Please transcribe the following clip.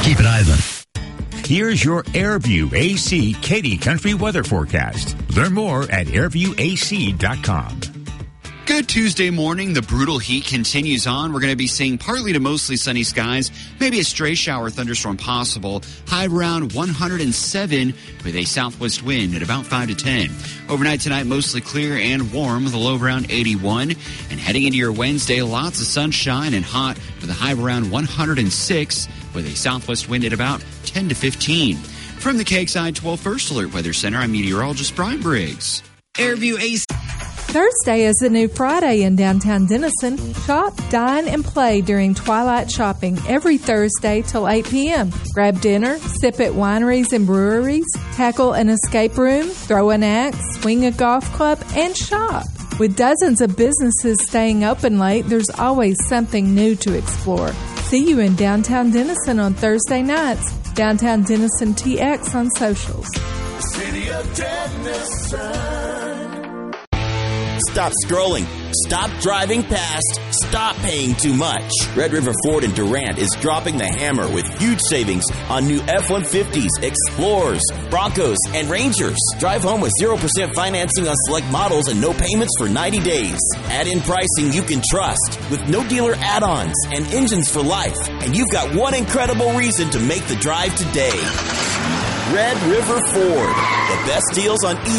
Keep it idling. Here's your Airview AC Katy Country weather forecast. Learn more at airviewac.com. Good Tuesday morning. The brutal heat continues on. We're going to be seeing partly to mostly sunny skies, maybe a stray shower thunderstorm possible. High around 107 with a southwest wind at about 5 to 10. Overnight tonight, mostly clear and warm with a low around 81. And heading into your Wednesday, lots of sunshine and hot with a high around 106 with a southwest wind at about 10 to 15. From the KXI 12 First Alert Weather Center, I'm meteorologist Brian Briggs. Airview AC. Thursday is the new Friday in downtown Denison. Shop, dine, and play during twilight shopping every Thursday till 8 p.m. Grab dinner, sip at wineries and breweries, tackle an escape room, throw an axe, swing a golf club, and shop. With dozens of businesses staying open late, there's always something new to explore. See you in downtown Denison on Thursday nights. Downtown Denison TX on socials. City of Denison. Stop scrolling. Stop driving past. Stop paying too much. Red River Ford in Durant is dropping the hammer with huge savings on new F-150s, Explorers, Broncos, and Rangers. Drive home with 0% financing on select models and no payments for 90 days. Add in pricing you can trust with no dealer add-ons and engines for life. And you've got one incredible reason to make the drive today. Red River Ford. The best deals on